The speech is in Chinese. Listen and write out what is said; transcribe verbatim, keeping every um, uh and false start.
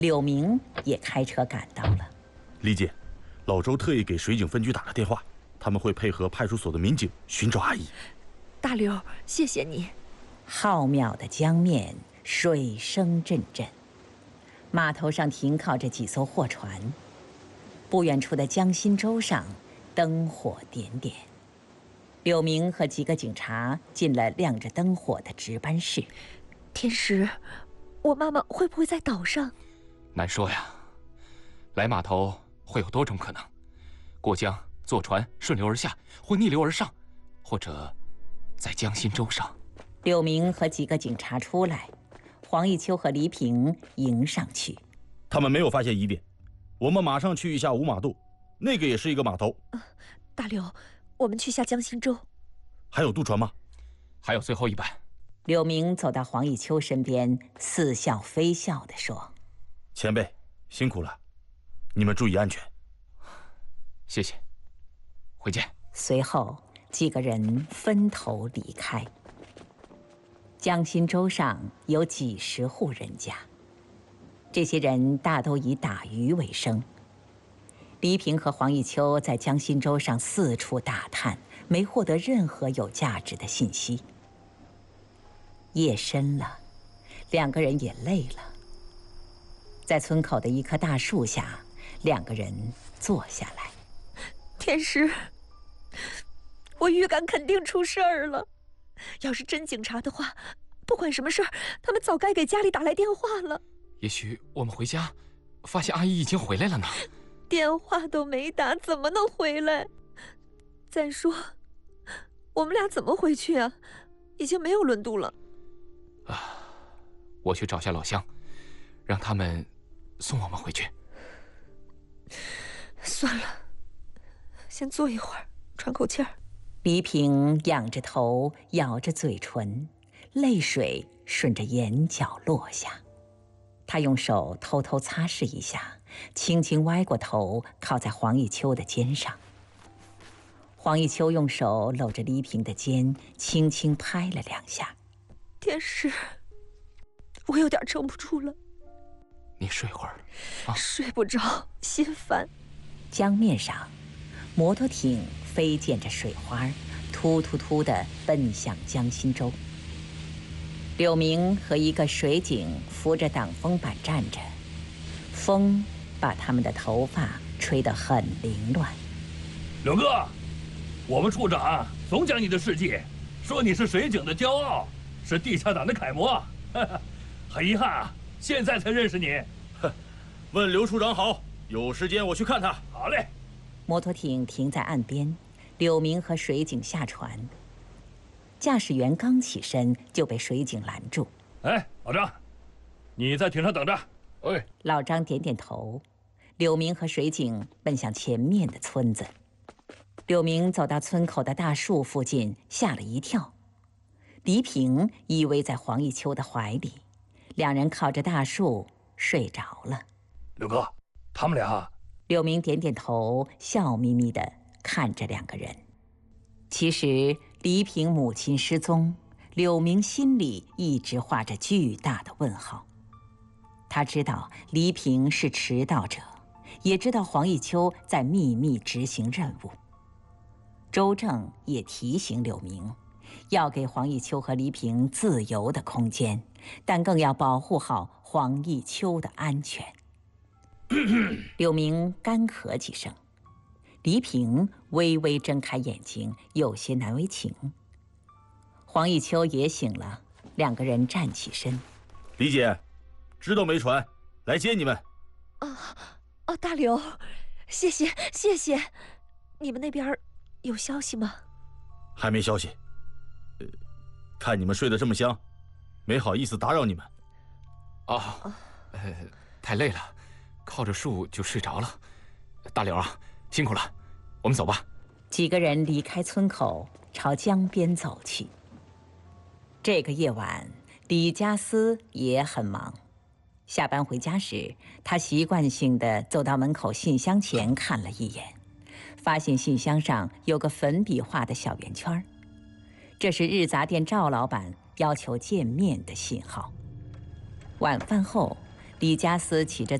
柳明也开车赶到了。 李姐，老周特意给水警分局打了电话，他们会配合派出所的民警寻找阿姨。 大刘，谢谢你。 浩渺的江面，水声阵阵，码头上停靠着几艘货船，不远处的江心洲上灯火点点。柳明和几个警察进了亮着灯火的值班室。 天石，我妈妈会不会在岛上？ 难说呀，来码头会有多种可能：过江、坐船顺流而下，或逆流而上，或者在江心洲上。 柳明和几个警察出来，黄一秋和黎平迎上去。 他们没有发现疑点，我们马上去一下五马渡，那个也是一个码头。 啊、大刘，我们去下江心洲。 还有渡船吗？ 还有最后一班。 柳明走到黄一秋身边，似笑非笑地说：“ 前辈，辛苦了，你们注意安全。” 谢谢，回见。 随后，几个人分头离开。江心洲上有几十户人家，这些人大都以打鱼为生。黎平和黄一秋在江心洲上四处打探，没获得任何有价值的信息。夜深了，两个人也累了。在村口的一棵大树下，两个人坐下来。 天石，我预感肯定出事儿了。要是真警察的话，不管什么事儿，他们早该给家里打来电话了。 也许我们回家，发现阿姨已经回来了呢。 电话都没打，怎么能回来？再说，我们俩怎么回去啊？已经没有轮渡了。 啊，我去找下老乡，让他们送我们回去。 算了，先坐一会儿，喘口气儿。 黎平仰着头，咬着嘴唇，泪水顺着眼角落下。他用手偷偷擦拭一下，轻轻歪过头，靠在黄一秋的肩上。黄一秋用手搂着黎平的肩，轻轻拍了两下。 天石，我有点撑不住了。 你睡会儿啊。 睡不着，心烦。 江面上，摩托艇飞溅着水花，突突突地奔向江心洲。柳明和一个水警扶着挡风板站着，风把他们的头发吹得很凌乱。 柳哥，我们处长总讲你的事迹，说你是水警的骄傲，是地下党的楷模。很遗憾啊，现在才认识你。 问刘处长好，有时间我去看他。 好嘞。 摩托艇停在岸边，柳明和水警下船。驾驶员刚起身就被水警拦住。 哎，老张，你在艇上等着。 哎。 老张点点头。柳明和水警奔向前面的村子。柳明走到村口的大树附近，吓了一跳。黎平依偎在黄一秋的怀里，两人靠着大树睡着了。 柳哥，他们俩…… 柳明点点头，笑眯眯地看着两个人。其实黎平母亲失踪，柳明心里一直画着巨大的问号。他知道黎平是迟到者，也知道黄一秋在秘密执行任务。周正也提醒柳明，要给黄一秋和黎平自由的空间，但更要保护好黄一秋的安全。柳明干咳几声，黎平微微睁开眼睛，有些难为情。黄一秋也醒了，两个人站起身。 李姐，知道没船，来接你们。 啊啊，大刘，谢谢谢谢。你们那边有消息吗？ 还没消息。呃，看你们睡得这么香，没好意思打扰你们。 啊，呃，太累了，靠着树就睡着了。大刘啊，辛苦了，我们走吧。 几个人离开村口，朝江边走去。这个夜晚，李家私也很忙。下班回家时，他习惯性地走到门口信箱前看了一眼，发现信箱上有个粉笔画的小圆圈，这是日杂店赵老板要求见面的信号。晚饭后， 李家思骑着